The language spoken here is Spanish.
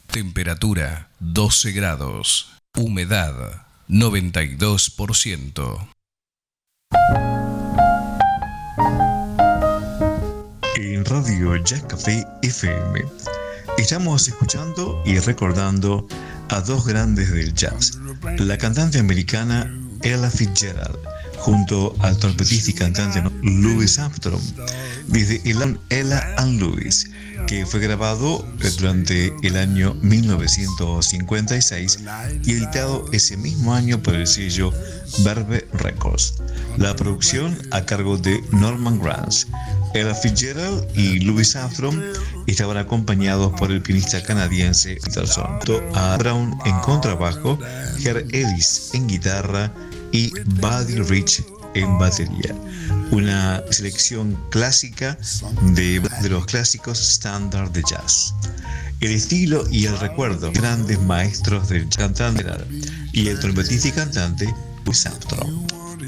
Temperatura 12 grados. Humedad 92%. En Radio Jazz Café FM estamos escuchando y recordando a dos grandes del jazz, la cantante americana Ella Fitzgerald junto al trompetista y cantante Louis Armstrong, desde el álbum Ella and Louis, que fue grabado durante el año 1956 y editado ese mismo año por el sello Verve Records. La producción a cargo de Norman Granz. Ella Fitzgerald y Louis Armstrong estaban acompañados por el pianista canadiense Peterson, a Brown en contrabajo, Herb Ellis en guitarra y Buddy Rich en batería. Una selección clásica de los clásicos estándar de jazz. El estilo y el recuerdo de grandes maestros del cantante y el trompetista y cantante Louis Armstrong.